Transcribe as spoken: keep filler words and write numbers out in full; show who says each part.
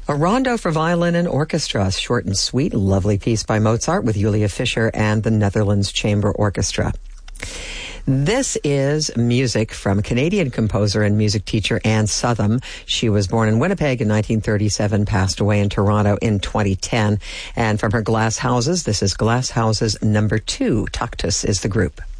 Speaker 1: A Rondo for Violin and Orchestra, short and sweet, lovely piece by Mozart with Julia Fischer and the Netherlands Chamber Orchestra. This is music from Canadian composer and music teacher Anne Southam. She was born in Winnipeg in nineteen thirty-seven, passed away in Toronto in twenty ten. And from her Glass Houses, this is Glass Houses number two. Taktus is the group.